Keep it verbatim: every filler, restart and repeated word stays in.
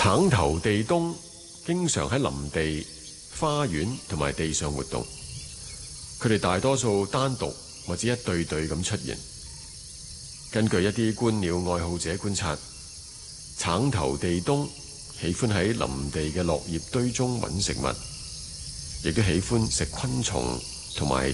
橙頭地冬經常喺林地、花園同埋地上活動，佢哋大多數單獨或者一對對咁出現。根據一啲觀鳥愛好者觀察，橙頭地冬喜歡喺林地嘅落葉堆中揾食物，亦都喜歡食昆蟲同埋